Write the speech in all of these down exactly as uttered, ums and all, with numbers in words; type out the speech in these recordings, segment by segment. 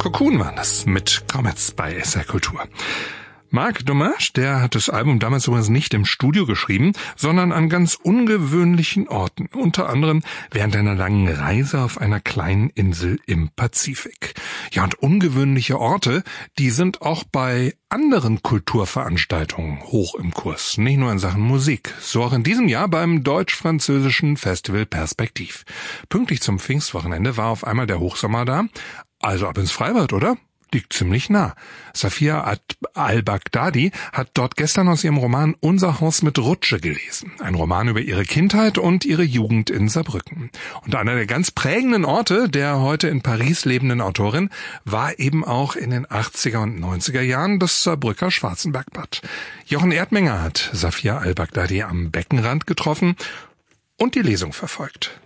Cocoon war das mit Comets bei S R Kultur. Marc Dommage, der hat das Album damals übrigens nicht im Studio geschrieben, sondern an ganz ungewöhnlichen Orten. Unter anderem während einer langen Reise auf einer kleinen Insel im Pazifik. Ja, und ungewöhnliche Orte, die sind auch bei anderen Kulturveranstaltungen hoch im Kurs. Nicht nur in Sachen Musik. So auch in diesem Jahr beim deutsch-französischen Festival Perspektiv. Pünktlich zum Pfingstwochenende war auf einmal der Hochsommer da. Also ab ins Freibad, oder? Liegt ziemlich nah. Safia al-Baghdadi hat dort gestern aus ihrem Roman Unser Haus mit Rutsche gelesen. Ein Roman über ihre Kindheit und ihre Jugend in Saarbrücken. Und einer der ganz prägenden Orte der heute in Paris lebenden Autorin war eben auch in den achtziger und neunziger Jahren das Saarbrücker Schwarzenbergbad. Jochen Erdmenger hat Safia al-Baghdadi am Beckenrand getroffen und die Lesung verfolgt.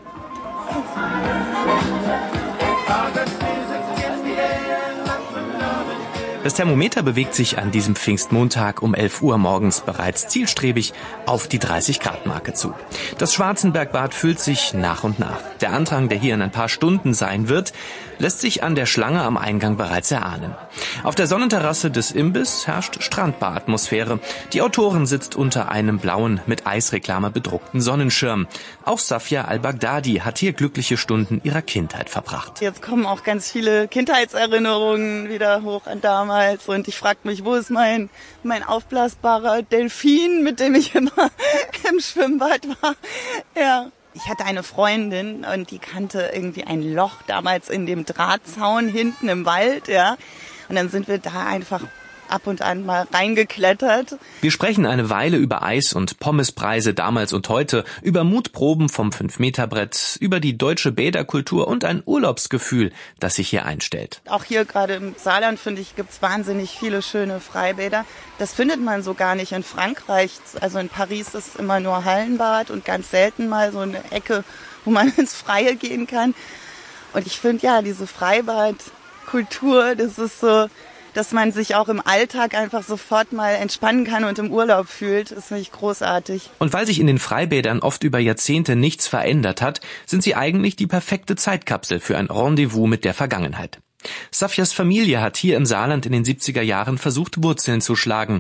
Das Thermometer bewegt sich an diesem Pfingstmontag um elf Uhr morgens bereits zielstrebig auf die dreißig Grad Marke zu. Das Schwarzenbergbad füllt sich nach und nach. Der Andrang, der hier in ein paar Stunden sein wird, lässt sich an der Schlange am Eingang bereits erahnen. Auf der Sonnenterrasse des Imbiss herrscht Strandbar-Atmosphäre. Die Autorin sitzt unter einem blauen, mit Eisreklame bedruckten Sonnenschirm. Auch Safia al-Baghdadi hat hier glückliche Stunden ihrer Kindheit verbracht. Jetzt kommen auch ganz viele Kindheitserinnerungen wieder hoch an damals. Und ich frage mich, wo ist mein, mein aufblasbarer Delfin, mit dem ich immer im Schwimmbad war. Ja. Ich hatte eine Freundin und die kannte irgendwie ein Loch damals in dem Drahtzaun hinten im Wald, ja. Und dann sind wir da einfach ab und an mal reingeklettert. Wir sprechen eine Weile über Eis- und Pommespreise damals und heute, über Mutproben vom fünf Meter Brett, über die deutsche Bäderkultur und ein Urlaubsgefühl, das sich hier einstellt. Auch hier gerade im Saarland, finde ich, gibt's wahnsinnig viele schöne Freibäder. Das findet man so gar nicht in Frankreich. Also in Paris ist immer nur Hallenbad und ganz selten mal so eine Ecke, wo man ins Freie gehen kann. Und ich finde, ja, diese Freibadkultur, das ist so, dass man sich auch im Alltag einfach sofort mal entspannen kann und im Urlaub fühlt, ist wirklich großartig. Und weil sich in den Freibädern oft über Jahrzehnte nichts verändert hat, sind sie eigentlich die perfekte Zeitkapsel für ein Rendezvous mit der Vergangenheit. Safias Familie hat hier im Saarland in den siebziger Jahren versucht, Wurzeln zu schlagen.